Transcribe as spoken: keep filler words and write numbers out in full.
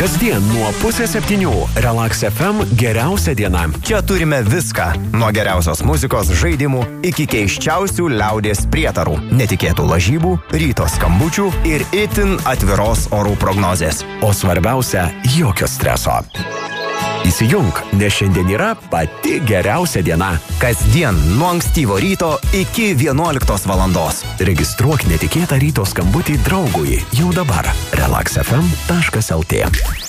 Kasdien nuo pusės septynių Relax F M geriausia diena. Čia turime viską. Nuo geriausios muzikos, žaidimų iki keiščiausių liaudies prietarų, netikėtų lažybų, ryto skambučių ir itin atviros orų prognozės. O svarbiausia, jokio streso. Įsijunk, nes šiandien yra pati geriausia diena. Kasdien nuo ankstyvo ryto iki vienuoliktos valandos. Registruok netikėtą ryto skambutį draugui jau dabar. relax f m taškas l t